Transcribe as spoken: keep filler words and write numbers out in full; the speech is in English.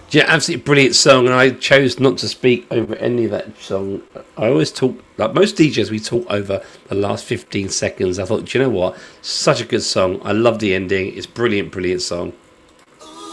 Yeah, absolutely brilliant song, and I chose not to speak over any of that song. I always talk, like most D Js, we talk over the last fifteen seconds. I thought, do you know what? Such a good song. I love the ending. It's brilliant, brilliant song.